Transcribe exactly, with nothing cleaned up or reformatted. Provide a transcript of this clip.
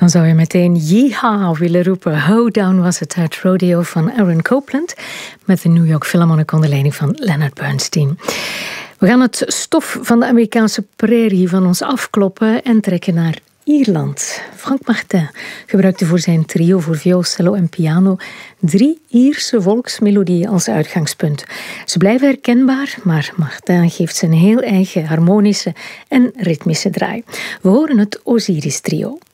Dan zou je meteen yeehaw willen roepen. How Down was het uit Rodeo van Aaron Copland met de New York Philharmonic onder leiding van Leonard Bernstein. We gaan het stof van de Amerikaanse prairie van ons afkloppen en trekken naar Ierland. Frank Martin gebruikte voor zijn trio voor viool, cello en piano drie Ierse volksmelodieën als uitgangspunt. Ze blijven herkenbaar, maar Martin geeft zijn heel eigen harmonische en ritmische draai. We horen het Osiris Trio.